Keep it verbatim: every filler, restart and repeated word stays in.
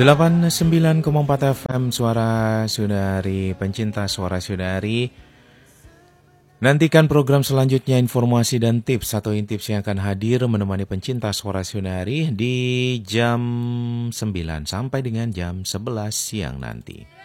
delapan puluh sembilan koma empat F M Suara Sundari, pencinta Suara Sundari. Nantikan program selanjutnya, informasi dan tips atau intips yang akan hadir menemani pencinta Suara Sundari di jam sembilan sampai dengan jam sebelas siang nanti.